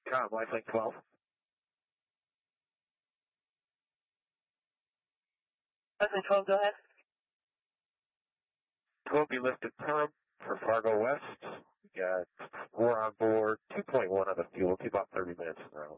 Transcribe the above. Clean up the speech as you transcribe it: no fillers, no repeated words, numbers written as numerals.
Com, Lifelink 12. Lifelink 12, go ahead. 12 be lifted perm for Fargo West. We got 4 on board, 2.1 on the fuel, take about 30 minutes in route.